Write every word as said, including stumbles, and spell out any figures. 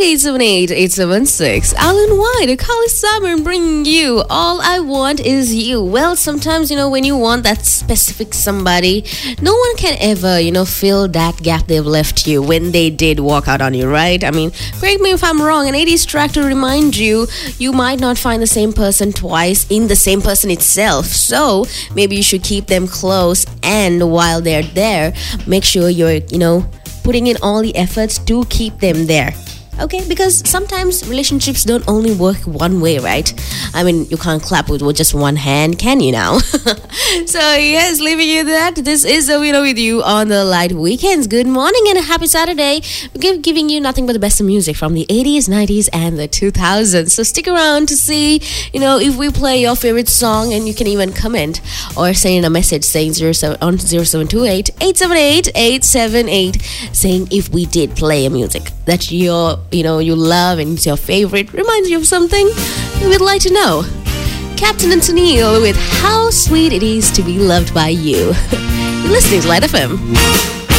eight seven eight, eight seven six. Alan White, Carly Simon bringing you All I Want Is You. Well, sometimes, you know, when you want that specific somebody, no one can ever, you know, fill that gap they've left you when they did walk out on you, right? I mean, correct me if I'm wrong, an eighties track to remind you, you might not find the same person twice in the same person itself. So maybe you should keep them close, and while they're there, make sure you're, you know, putting in all the efforts to keep them there. Okay, because sometimes relationships don't only work one way, right? I mean, you can't clap with just one hand, can you now? So, yes, leaving you that. This is Awina with you on the Light Weekends. Good morning and a happy Saturday. We're giving you nothing but the best of music from the eighties, nineties, and the two thousands. So, stick around to see, you know, if we play your favorite song, and you can even comment or send in a message saying zero seven on zero seven two eight, eight seven eight, eight seven eight, saying if we did play a music that you're you know, you love and it's your favorite, reminds you of something, we'd like to know. Captain and Sunil with How Sweet It Is to Be Loved by You. You're listening to Light F M.